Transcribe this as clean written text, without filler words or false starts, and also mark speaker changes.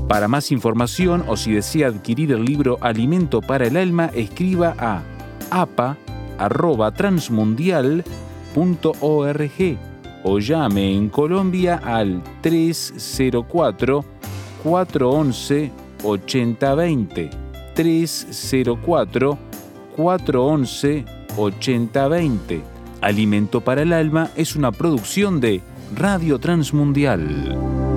Speaker 1: Para más información o si desea adquirir el libro Alimento para el Alma, escriba a apa@transmundial.org o llame en Colombia al 304-411-8020. 304-411-8020. Alimento para el Alma es una producción de Radio Transmundial.